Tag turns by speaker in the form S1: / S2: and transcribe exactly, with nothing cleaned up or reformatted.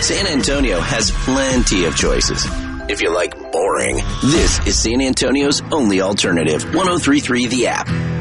S1: San Antonio has plenty of choices. If you like boring, this is San Antonio's only alternative. one oh three point three The App.